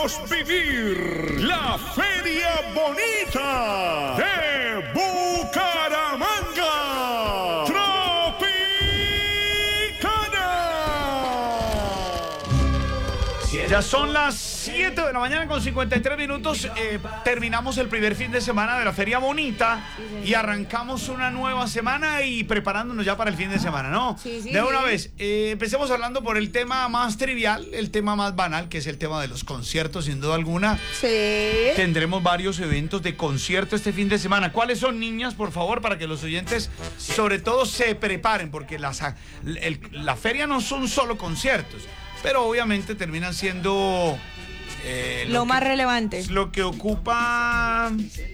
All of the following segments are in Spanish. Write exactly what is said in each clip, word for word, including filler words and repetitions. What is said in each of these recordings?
Queremos vivir la Feria Bonita de Bucaramanga. Tropicana. Ya son las siete de la mañana con cincuenta y tres minutos. Eh, terminamos el primer fin de semana de la Feria Bonita y arrancamos una nueva semana y preparándonos ya para el fin de semana, ¿no? Sí, sí, de una sí. vez, eh, empecemos hablando por el tema más trivial, el tema más banal, que es el tema de los conciertos, sin duda alguna. Sí. Tendremos varios eventos de concierto este fin de semana. ¿Cuáles son, niñas, por favor, para que los oyentes, sobre todo, se preparen? Porque las, el, la feria no son solo conciertos, pero obviamente terminan siendo eh, lo, lo más que, relevante. Lo que ocupa,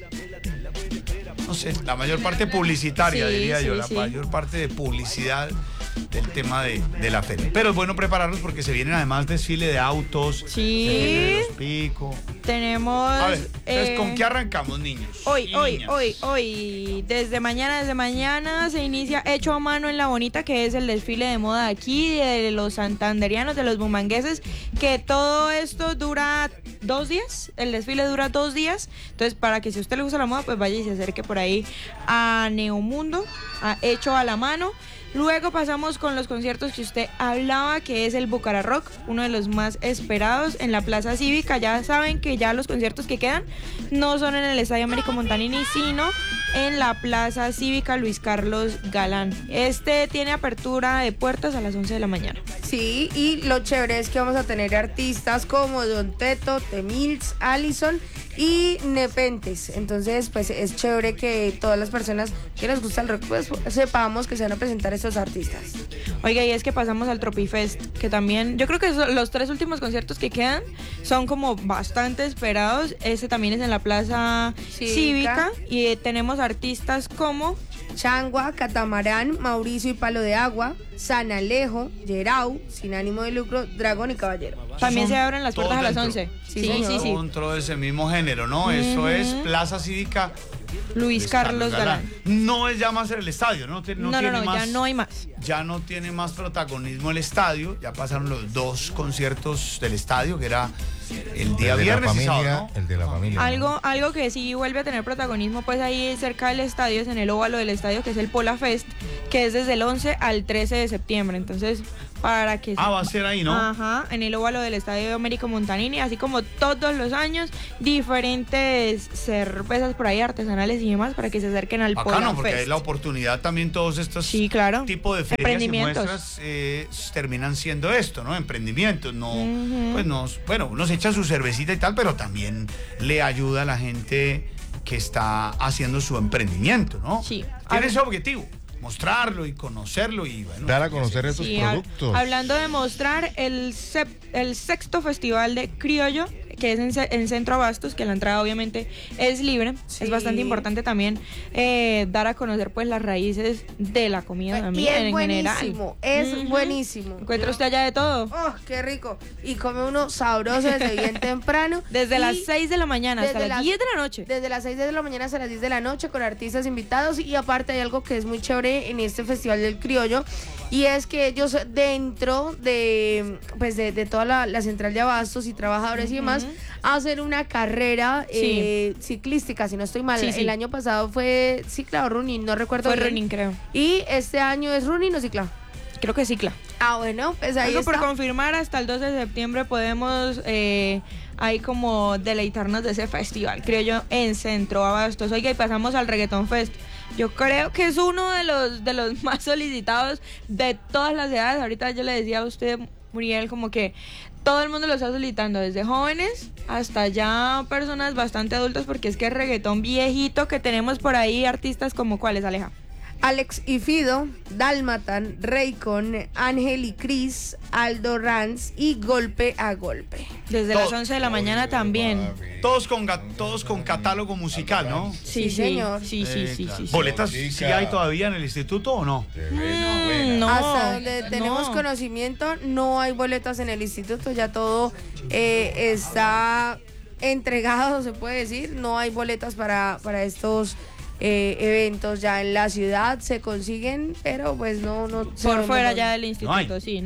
no sé, la mayor parte publicitaria, sí, diría sí, yo, la sí. mayor parte de publicidad del tema de, de la feria. Pero es bueno prepararnos porque se vienen además desfile de autos, sí. desfile de los picos. Tenemos... A ver, entonces, eh, ¿con qué arrancamos, niños? Hoy, y hoy, niñas? hoy, hoy, desde mañana, desde mañana se inicia Hecho a Mano en La Bonita, que es el desfile de moda aquí, de los santanderianos, de los bumangueses, que todo esto dura dos días, el desfile dura dos días, entonces para que si a usted le gusta la moda, pues vaya y se acerque por ahí a Neomundo, a Hecho a la Mano. Luego pasamos con los conciertos que usted hablaba, que es el Bucara Rock, uno de los más esperados en la Plaza Cívica. Ya saben que ya los conciertos que quedan no son en el Estadio Américo Montanini, sino en la Plaza Cívica Luis Carlos Galán. Este tiene apertura de puertas a las once de la mañana. Sí, y lo chévere es que vamos a tener artistas como Don Teto, Temils, Allison y Nepentes. Entonces, pues es chévere que todas las personas que les gusta el rock, pues sepamos que se van a presentar estos artistas. Oiga, y es que pasamos al Tropifest, que también, yo creo que son los tres últimos conciertos que quedan son como bastante esperados. Este también es en la Plaza Cívica, Cívica y eh, tenemos artistas como Changua, Catamarán, Mauricio y Palo de Agua, San Alejo, Yerau, Sin Ánimo de Lucro, Dragón y Caballero. También Son se abren las puertas a las dentro. once. Sí, Sí, señor. sí, sí. Dentro de ese mismo género, ¿no? Uh-huh. Eso es Plaza Cívica Luis Carlos Galán. No es ya más el estadio, ¿no? No, No, tiene no, no, más, ya no hay más. Ya no tiene más protagonismo el estadio. Ya pasaron los dos conciertos del estadio, que era el día el de viernes la familia, y sábado, ¿no? El de la familia. Algo, ¿no? algo que sí vuelve a tener protagonismo, pues ahí cerca del estadio, es en el óvalo del estadio, que es el Pola Fest, que es desde el once al trece de septiembre. Entonces, para que... Ah, va a ser ahí, ¿no? Ajá, en el óvalo del estadio Américo Montanini, así como todos los años, diferentes cervezas por ahí artesanales y demás, para que se acerquen al Pola Bacano, porque Fest. hay la oportunidad también todos estos Sí, claro. tipos de ferias y Emprendimientos. muestras eh, terminan siendo esto, ¿no? Emprendimientos, no, Uh-huh. pues nos, bueno, uno se echa su cervecita y tal, pero también le ayuda a la gente que está haciendo su emprendimiento, ¿no? Sí. Tiene Hab- ese objetivo, mostrarlo y conocerlo y bueno. Dar a conocer esos Sí, hab- productos. hablando de mostrar el, sep- el sexto festival de criollo, que es en, ce- en Centro Abastos, que la entrada obviamente es libre. Sí. Es bastante importante también eh, dar a conocer pues las raíces de la comida Y también es en general. buenísimo, es Ujú. buenísimo. Encuentra usted allá de todo. Oh, qué rico. Y come uno sabroso desde bien temprano. Desde Y las seis de la mañana hasta desde las las- diez de la noche. Desde las seis de la mañana hasta las diez de la noche con artistas invitados. Y aparte hay algo que es muy chévere en este Festival del Criollo, y es que ellos dentro de pues de, de toda la, la central de abastos y trabajadores y demás hacen una carrera Sí. eh, ciclística, si no estoy mal. Sí, sí. El año pasado fue cicla o running, no recuerdo Fue bien. running, creo. Y este año es running o cicla. Creo que cicla. Ah, bueno, pues ahí Algo está. por confirmar, hasta el doce de septiembre podemos eh, ahí como deleitarnos de ese festival criollo en Centro Abastos. Oiga, y pasamos al Reggaeton Fest. Yo creo que es uno de los, de los más solicitados de todas las edades. Ahorita yo le decía a usted, Muriel, como que todo el mundo lo está solicitando, desde jóvenes hasta ya personas bastante adultas, porque es que el reggaetón viejito que tenemos por ahí, artistas como cuáles, Aleja. Alex y Fido, Dalmatan, Raycon, Ángel y Cris, Aldo Ranz y Golpe a Golpe. Desde Todo. las once de la mañana también. Todos con, ga- todos con catálogo musical, ¿no? Sí, Sí, sí, señor. sí, sí, Eh, sí, claro. sí, sí. ¿Boletas Chica. sí hay todavía en el instituto o no? Mm, no, Hasta donde tenemos no. conocimiento, no hay boletas en el instituto, ya todo eh, está entregado, se puede decir. No hay boletas para, para estos eh, eventos ya en la ciudad, se consiguen, pero pues no, no Por sabemos fuera dónde. ya del No instituto, hay. sí, no.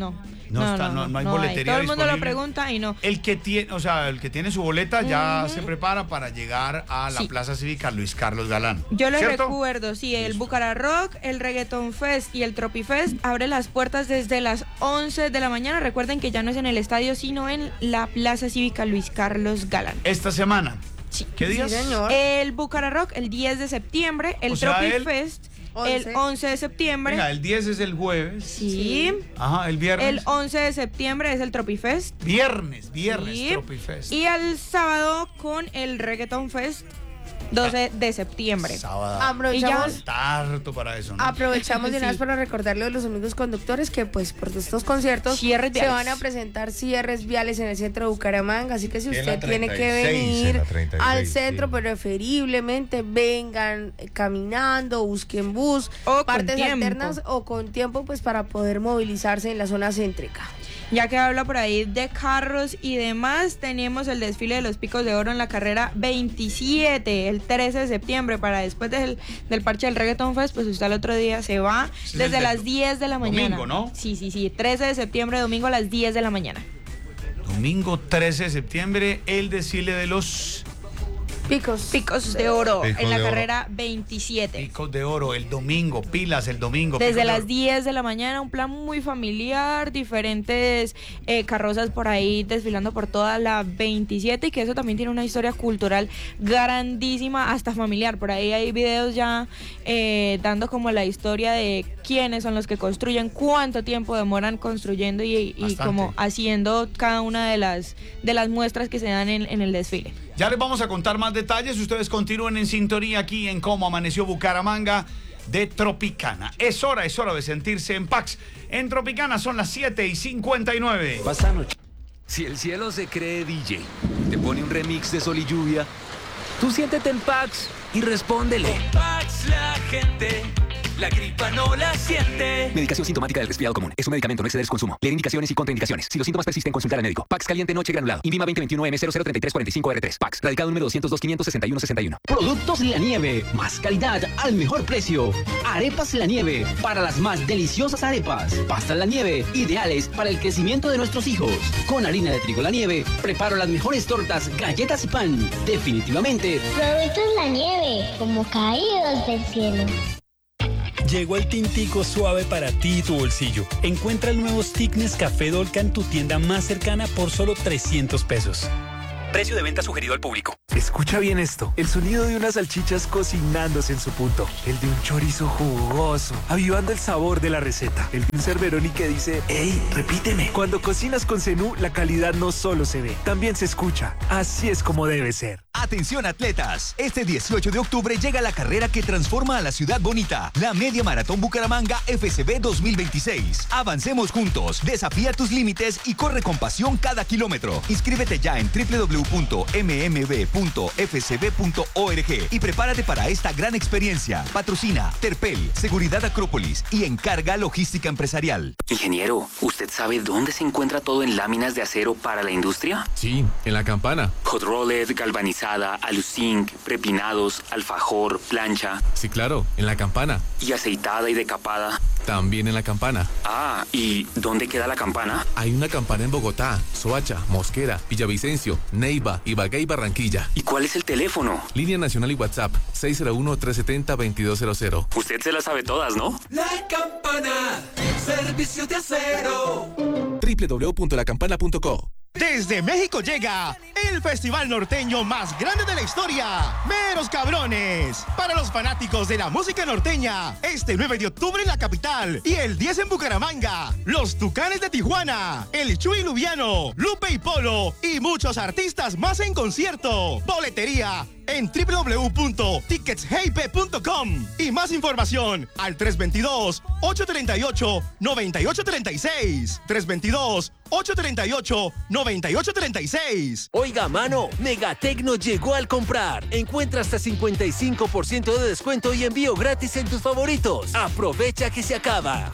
No, No, está, no, no, no hay no boletería Todo el mundo lo disponible. pregunta y no. El que tiene, o sea, el que tiene su boleta ya Ujú. se prepara para llegar a la Sí. Plaza Cívica Luis Carlos Galán. Yo les ¿Cierto? recuerdo, sí, el Bucara Rock, el Reggaeton Fest y el Tropi Fest abre las puertas desde las once de la mañana. Recuerden que ya no es en el estadio, sino en la Plaza Cívica Luis Carlos Galán. Esta semana. Sí. ¿Qué días? Sí, señor. El Bucara Rock el diez de septiembre, el O sea, Tropi el Fest once. el once de septiembre. Venga, el diez es el jueves. Sí. Ajá, el viernes. El once de septiembre es el Tropi Fest. Viernes, viernes, Sí. Tropifest. Y el sábado con el Reggaeton Fest, doce de septiembre. Sábado. Aprovechamos, Tarto para eso, ¿no? aprovechamos de una vez Sí. para recordarle a los amigos conductores que pues por estos conciertos Cierres se viales. van a presentar cierres viales en el centro de Bucaramanga, así que si En la usted tiene que treinta y seis, en venir la treinta y al seis, centro, sí. preferiblemente vengan eh, caminando, busquen bus, O con partes tiempo. alternas o con tiempo pues para poder movilizarse en la zona céntrica. Ya que habla por ahí de carros y demás, tenemos el desfile de los Picos de Oro en la carrera veintisiete, el trece de septiembre, para después del, del parche del Reggaeton Fest, pues usted el otro día se va es el desde de- las diez de la mañana. domingo, ¿no? Sí, sí, sí, trece de septiembre, domingo a las diez de la mañana. Domingo trece de septiembre, el desfile de los Picos. Picos de Oro Picos en la de Oro. carrera veintisiete. Picos de Oro, el domingo, pilas el domingo. Desde Picos de las Oro. diez de la mañana, un plan muy familiar, diferentes eh, carrozas por ahí desfilando por toda la veintisiete, y que eso también tiene una historia cultural grandísima, hasta familiar. Por ahí hay videos ya eh, dando como la historia de quiénes son los que construyen, cuánto tiempo demoran construyendo y, y Bastante. como haciendo cada una de las, de las muestras que se dan en, en el desfile. Ya les vamos a contar más detalles. Ustedes continúen en sintonía aquí en Cómo Amaneció Bucaramanga de Tropicana. Es hora, es hora de sentirse en Pax. En Tropicana son las siete y cincuenta y nueve. Si el cielo se cree D J, te pone un remix de Sol y Lluvia, tú siéntete en Pax y respóndele. Pax la gente, la gripa no la siente. Medicación sintomática del resfriado común. Es un medicamento, no exceder su consumo. Leer indicaciones y contraindicaciones. Si los síntomas persisten, consultar al médico. Pax caliente noche granulado. Invima veinte veintiuno M cero cero treinta y tres cuarenta y cinco R tres. Pax. Radicado número doscientos dos, quinientos sesenta y uno, sesenta y uno. Productos La Nieve, más calidad al mejor precio. Arepas La Nieve, para las más deliciosas arepas. Pastas La Nieve, ideales para el crecimiento de nuestros hijos. Con harina de trigo La Nieve, preparo las mejores tortas, galletas y pan. Definitivamente, Productos La Nieve, como caídos del cielo. Llegó el tintico suave para ti y tu bolsillo. Encuentra el nuevo Stick Nescafé Dolca en tu tienda más cercana por solo trescientos pesos. Precio de venta sugerido al público. Escucha bien esto, el sonido de unas salchichas cocinándose en su punto, el de un chorizo jugoso, avivando el sabor de la receta, el de un Cerveroni que dice, ¡Ey, repíteme! Cuando cocinas con Zenú, la calidad no solo se ve, también se escucha. Así es como debe ser. Atención atletas, este dieciocho de octubre llega la carrera que transforma a la ciudad bonita, la Media Maratón Bucaramanga F C B dos mil veintiséis. Avancemos juntos, desafía tus límites y corre con pasión cada kilómetro. Inscríbete ya en w w w punto m m b punto f c b punto org y prepárate para esta gran experiencia. Patrocina Terpel, Seguridad Acrópolis y Encarga Logística Empresarial. Ingeniero, ¿usted sabe dónde se encuentra todo en láminas de acero para la industria? Sí, en la Campana. Hot rolled, galvanizada, aluzinc, prepinados, alfajor, plancha. Sí, claro, en la Campana. ¿Y aceitada y decapada? También en la Campana. Ah, ¿y dónde queda la Campana? Hay una Campana en Bogotá, Soacha, Mosquera, Villavicencio, Neiva, Ibagué y Barranquilla. ¿Y cuál es el teléfono? Línea nacional y WhatsApp seis cero uno, tres siete cero, dos dos cero cero. Usted se las sabe todas, ¿no? La Campana, servicio de acero. w w w punto la campana punto co. Desde México llega el festival norteño más grande de la historia, Meros Cabrones. Para los fanáticos de la música norteña, este nueve de octubre en la capital y el diez en Bucaramanga, los Tucanes de Tijuana, el Chuy Lubiano, Lupe y Polo y muchos artistas más en concierto. Boletería en w w w punto tickets hype punto com y más información al tres dos dos, ocho tres ocho, nueve ocho tres seis. tres dos dos, ocho tres ocho, nueve ocho tres seis. Oiga, mano, Megatecno llegó al comprar. Encuentra hasta cincuenta y cinco por ciento de descuento y envío gratis en tus favoritos. Aprovecha que se acaba.